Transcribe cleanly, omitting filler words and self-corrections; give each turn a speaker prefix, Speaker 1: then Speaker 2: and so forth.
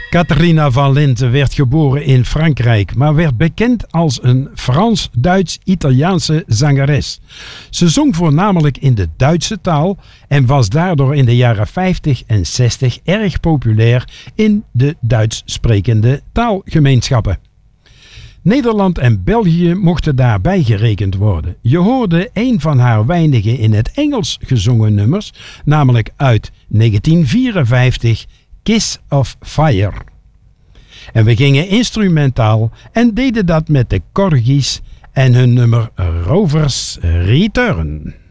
Speaker 1: Catharina van Linte werd geboren in Frankrijk, maar werd bekend als een Frans-Duits-Italiaanse zangeres. Ze zong voornamelijk in de Duitse taal en was daardoor in de jaren 50 en 60 erg populair in de Duits sprekende taalgemeenschappen. Nederland en België mochten daarbij gerekend worden. Je hoorde een van haar weinige in het Engels gezongen nummers, namelijk uit 1954, Kiss of Fire. En we gingen instrumentaal en deden dat met de Corgis en hun nummer Rovers Return.